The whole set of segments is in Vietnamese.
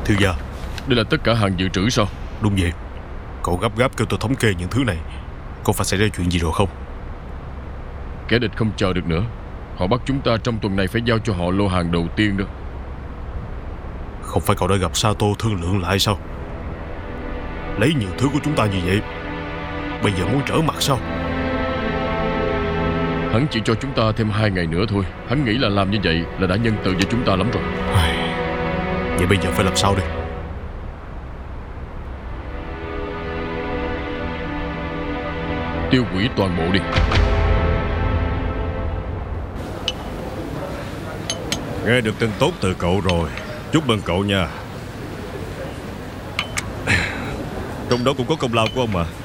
Thiếu gia, Đây là tất cả hàng dự trữ sao? đúng vậy. Cậu gấp gáp kêu tôi thống kê những thứ này. Có phải xảy ra chuyện gì rồi không? Kẻ địch không chờ được nữa. Họ bắt chúng ta trong tuần này phải giao cho họ lô hàng đầu tiên đó. Không phải cậu đã gặp Sato thương lượng lại sao? Lấy nhiều thứ của chúng ta như vậy, bây giờ muốn trở mặt sao? Hắn chỉ cho chúng ta thêm 2 ngày nữa thôi. Hắn nghĩ là làm như vậy là đã nhân từ cho chúng ta lắm rồi. Vậy bây giờ phải làm sao đây? Tiêu hủy toàn bộ đi. Nghe được tin tốt từ cậu rồi. Chúc mừng cậu nha. Trong đó cũng có công lao của ông mà.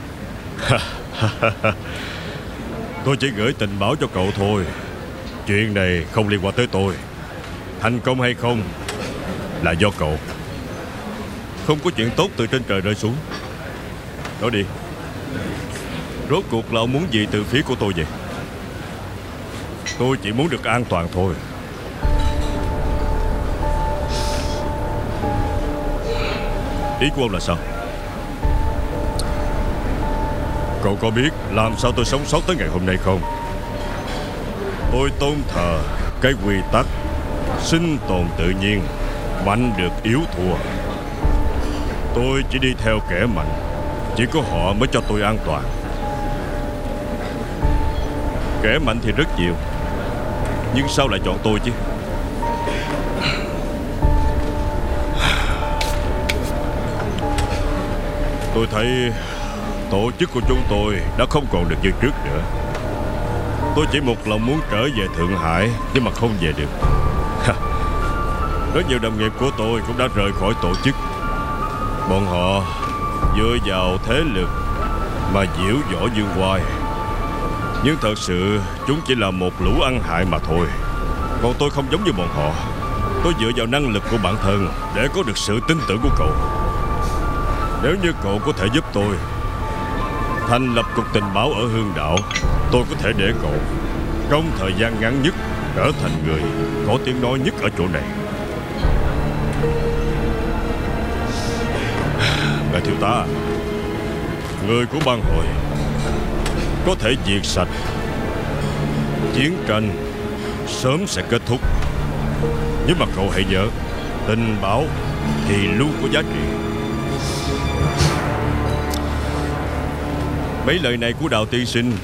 Tôi chỉ gửi tình báo cho cậu thôi. Chuyện này không liên quan tới tôi. Thành công hay không là do cậu. Không có chuyện tốt từ trên trời rơi xuống. Nói đi, rốt cuộc là ông muốn gì từ phía của tôi vậy? Tôi chỉ muốn được an toàn thôi. Ý của ông là sao? Cậu có biết làm sao tôi sống sót tới ngày hôm nay không? Tôi tôn thờ cái quy tắc sinh tồn tự nhiên, mạnh được yếu thua. Tôi chỉ đi theo kẻ mạnh, chỉ có họ mới cho tôi an toàn. Kẻ mạnh thì rất nhiều, nhưng sao lại chọn tôi chứ? Tôi thấy tổ chức của chúng tôi đã không còn được như trước nữa. Tôi chỉ một lòng muốn trở về Thượng Hải, nhưng mà không về được. Rất nhiều đồng nghiệp của tôi cũng đã rời khỏi tổ chức. Bọn họ dựa vào thế lực mà diễu võ dương oai, nhưng thật sự chúng chỉ là một lũ ăn hại mà thôi. Còn tôi không giống như bọn họ. Tôi dựa vào năng lực của bản thân để có được sự tin tưởng của cậu. Nếu như cậu có thể giúp tôi thành lập cục tình báo ở Hương Đạo, tôi có thể để cậu trong thời gian ngắn nhất trở thành người có tiếng nói nhất ở chỗ này. Ngài thiếu tá, người của bang hội có thể diệt sạch. Chiến tranh sớm sẽ kết thúc. Nhưng mà cậu hãy nhớ, tình báo thì luôn có giá trị. Mấy lời này của Đào tiên sinh